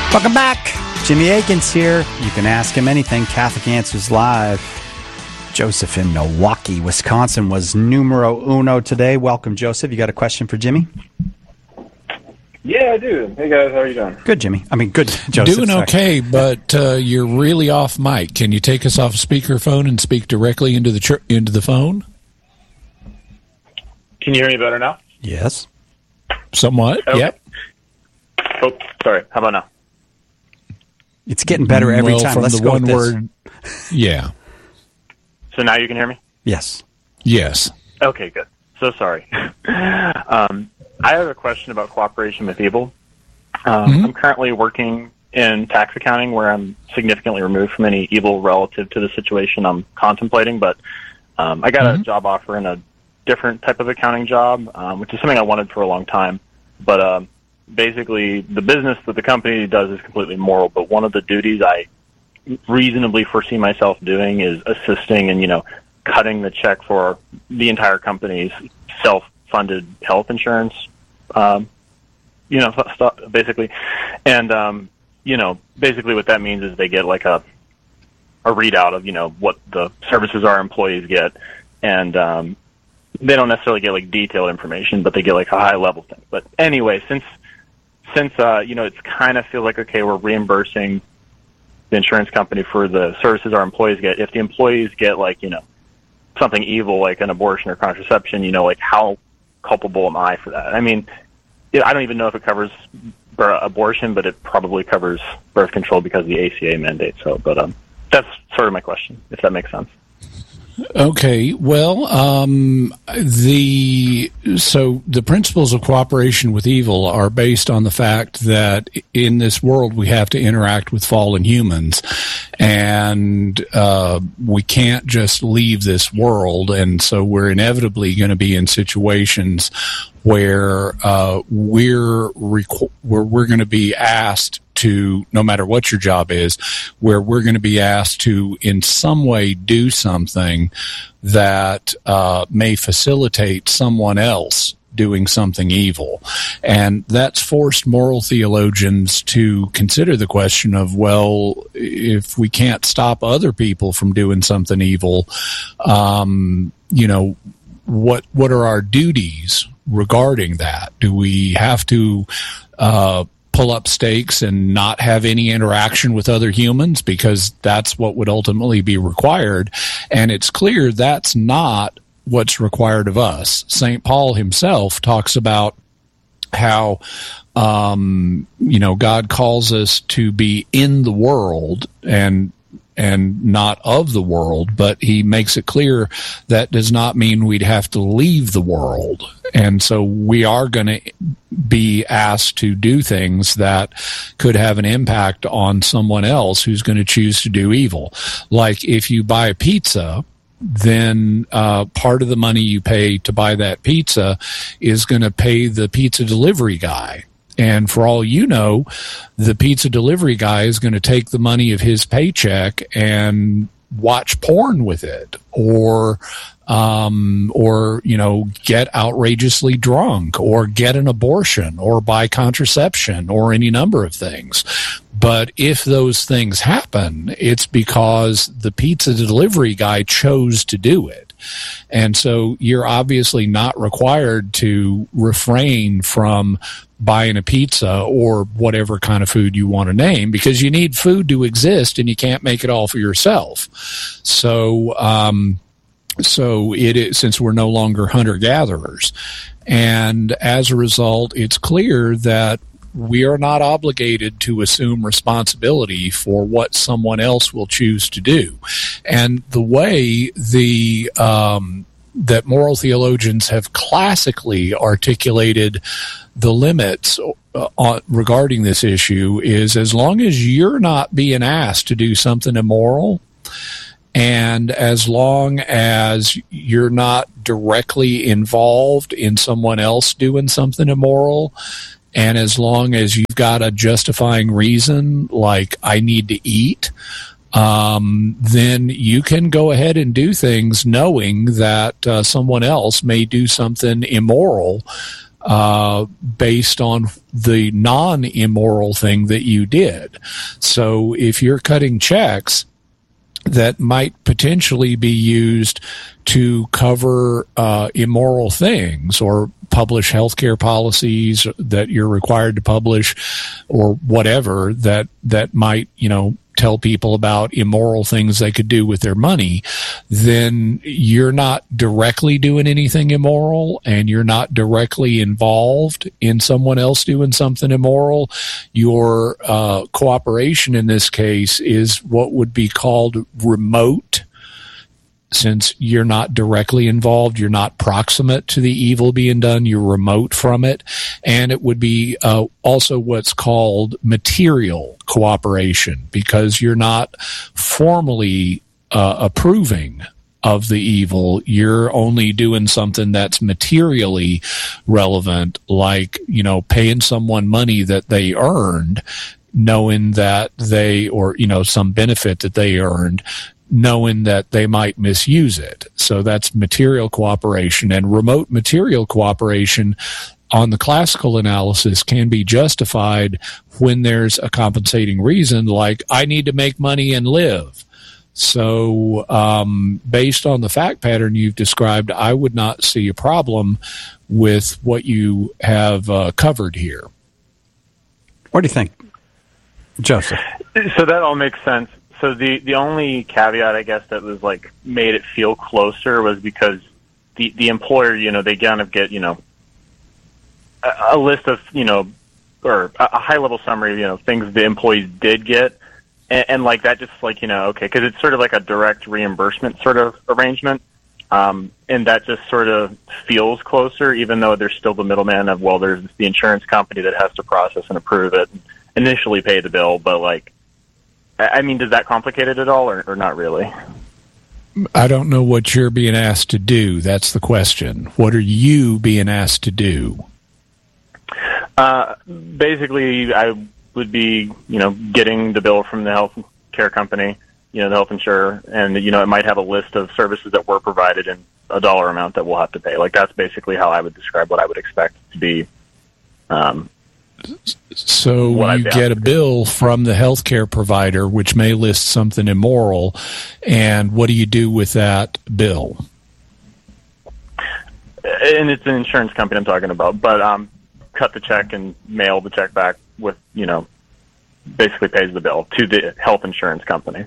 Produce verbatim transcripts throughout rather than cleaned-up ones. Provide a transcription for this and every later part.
Welcome back. Jimmy Akins here. You can ask him anything. Catholic Answers Live. Joseph in Milwaukee, Wisconsin was numero uno today. Welcome, Joseph. You got a question for Jimmy? Yeah, I do. Hey, guys. How are you doing? Good, Jimmy. I mean, good, Joseph. Doing sorry. okay, but uh, you're really off mic. Can you take us off speakerphone and speak directly into the ch- into the phone? Can you hear me better now? Yes. Somewhat, Okay. yep. Oh, sorry. How about now? It's getting better every well, time. From Let's the go one with this. word. Yeah. So now you can hear me? Yes. Yes. Okay, good. So sorry. um, I have a question about cooperation with evil. Um, Mm-hmm. I'm currently working in tax accounting where I'm significantly removed from any evil relative to the situation I'm contemplating, but um, I got Mm-hmm. a job offer in a different type of accounting job, um, which is something I wanted for a long time. But um, basically, the business that the company does is completely moral, but one of the duties I reasonably foresee myself doing is assisting and, you know, cutting the check for the entire company's self-funded health insurance, um, you know, stuff, basically. And, um, you know, basically what that means is they get like a a readout of, you know, what the services our employees get. And um, they don't necessarily get, like, detailed information, but they get, like, a high-level thing. But anyway, since, since uh, you know, it's kind of feels like, okay, we're reimbursing the insurance company for the services our employees get. If the employees get, like, you know, something evil like an abortion or contraception, you know, like, how culpable am I for that? I mean, it, I don't even know if it covers abortion, but it probably covers birth control because of the A C A mandate. So, but um, that's sort of my question, if that makes sense. Okay, well, um, the so the principles of cooperation with evil are based on the fact that in this world we have to interact with fallen humans, and uh, we can't just leave this world, and so we're inevitably going to be in situations where uh, we're requ- where we're going to be asked to, no matter what your job is, where we're going to be asked to in some way do something that uh, may facilitate someone else doing something evil. And that's forced moral theologians to consider the question of, well, if we can't stop other people from doing something evil, um, you know, what what are our duties regarding that? Do we have to uh pull up stakes and not have any interaction with other humans, because that's what would ultimately be required? And it's clear that's not what's required of us. Saint Paul himself talks about how, um, you know, God calls us to be in the world and and not of the world, but he makes it clear that does not mean we'd have to leave the world. And so we are going to be asked to do things that could have an impact on someone else who's going to choose to do evil. Like if you buy a pizza, then uh, part of the money you pay to buy that pizza is going to pay the pizza delivery guy. And for all you know, the pizza delivery guy is going to take the money of his paycheck and watch porn with it, or, um, or, you know, get outrageously drunk, or get an abortion, or buy contraception, or any number of things. But if those things happen, it's because the pizza delivery guy chose to do it. And so you're obviously not required to refrain from buying a pizza or whatever kind of food you want to name, because you need food to exist and you can't make it all for yourself. So, um, so it is, since we're no longer hunter-gatherers. And as a result, it's clear that we are not obligated to assume responsibility for what someone else will choose to do. And the way the um, that moral theologians have classically articulated the limits uh, on, regarding this issue is, as long as you're not being asked to do something immoral, and as long as you're not directly involved in someone else doing something immoral, and as long as you've got a justifying reason, like I need to eat, um, then you can go ahead and do things knowing that uh, someone else may do something immoral uh, based on the non-immoral thing that you did. So if you're cutting checks that might potentially be used to cover uh, immoral things or publish healthcare policies that you're required to publish or whatever that that might, you know, tell people about immoral things they could do with their money, then you're not directly doing anything immoral and you're not directly involved in someone else doing something immoral. Your uh, cooperation in this case is what would be called remote. Since you're not directly involved, you're not proximate to the evil being done, you're remote from it. And it would be uh, also what's called material cooperation, because you're not formally uh, approving of the evil. You're only doing something that's materially relevant, like, you know, paying someone money that they earned, knowing that they, or, you know, some benefit that they earned, knowing that they might misuse it. So that's material cooperation. And remote material cooperation on the classical analysis can be justified when there's a compensating reason, like I need to make money and live. So um, based on the fact pattern you've described, I would not see a problem with what you have uh, covered here. What do you think, Joseph? So that all makes sense. So the, the only caveat, I guess, that was like made it feel closer was because the, the employer, you know, they kind of get, you know, a, a list of, you know, or a, a high level summary of, you know, things the employees did get. And, and like that just like, you know, okay, because it's sort of like a direct reimbursement sort of arrangement. Um, and that just sort of feels closer, even though there's still the middleman of, well, there's the insurance company that has to process and approve it, and initially pay the bill, but like, I mean, does that complicate it at all, or, or not really? I don't know what you're being asked to do. That's the question. What are you being asked to do? Uh, basically, I would be, you know, getting the bill from the health care company, you know, the health insurer, and, you know, it might have a list of services that were provided and a dollar amount that we'll have to pay. Like, that's basically how I would describe what I would expect to be. Um, So you get a bill from the healthcare provider, which may list something immoral, and what do you do with that bill? And it's an insurance company I'm talking about, but um, cut the check and mail the check back with, you know, basically pays the bill to the health insurance company.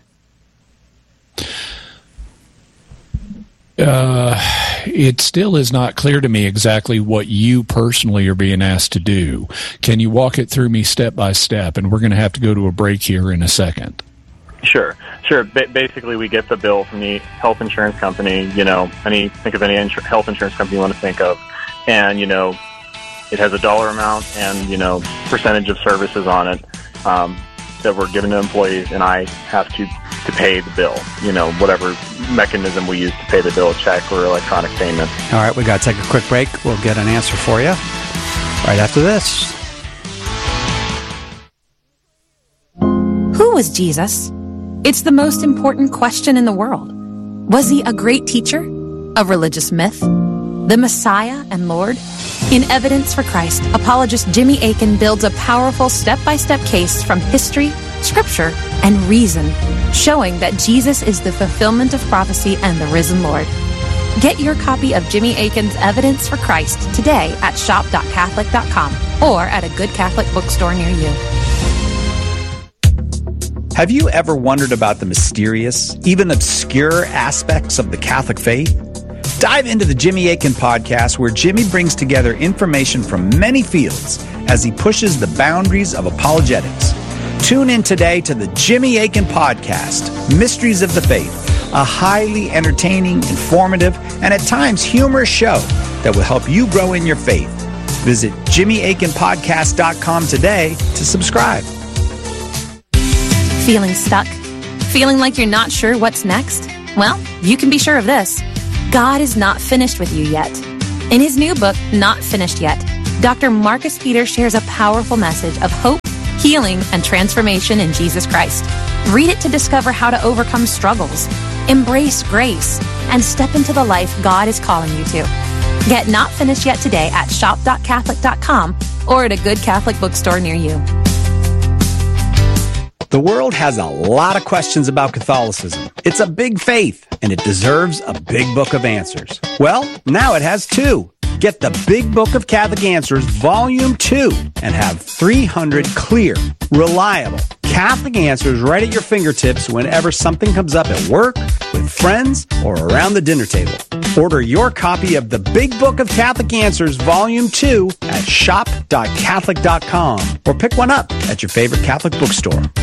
Uh, it still is not clear to me exactly what you personally are being asked to do. Can you walk it through me step by step? And we're going to have to go to a break here in a second. Sure, sure. Ba- basically, we get the bill from the health insurance company. You know, any think of any insur- health insurance company you want to think of, and you know, it has a dollar amount and you know percentage of services on it um, that were given to employees, and I have to. to pay the bill, you know, whatever mechanism we use to pay the bill, check or electronic payment. All right, we got to take a quick break. We'll get an answer for you right after this. Who was Jesus? It's the most important question in the world. Was he a great teacher? A religious myth? The Messiah and Lord? In Evidence for Christ, apologist Jimmy Akin builds a powerful step-by-step case from history, scripture, and reason, showing that Jesus is the fulfillment of prophecy and the risen Lord. Get your copy of Jimmy Akin's Evidence for Christ today at shop dot catholic dot com or at a good Catholic bookstore near you. Have you ever wondered about the mysterious, even obscure aspects of the Catholic faith? Dive into the Jimmy Akin podcast, where Jimmy brings together information from many fields as he pushes the boundaries of apologetics. Tune in today to the Jimmy Akin podcast, Mysteries of the Faith, a highly entertaining, informative, and at times humorous show that will help you grow in your faith. Visit jimmy akin podcast dot com today to subscribe. Feeling stuck? Feeling like you're not sure what's next? Well, you can be sure of this. God is not finished with you yet. In his new book, Not Finished Yet, Doctor Marcus Peter shares a powerful message of hope, healing, and transformation in Jesus Christ. Read it to discover how to overcome struggles, embrace grace, and step into the life God is calling you to. Get Not Finished Yet today at shop dot catholic dot com or at a good Catholic bookstore near you. The world has a lot of questions about Catholicism. It's a big faith, and it deserves a big book of answers. Well, now it has two. Get the Big Book of Catholic Answers, Volume two, and have three hundred clear, reliable Catholic answers right at your fingertips whenever something comes up at work, with friends, or around the dinner table. Order your copy of the Big Book of Catholic Answers, Volume two at shop dot catholic dot com, or pick one up at your favorite Catholic bookstore.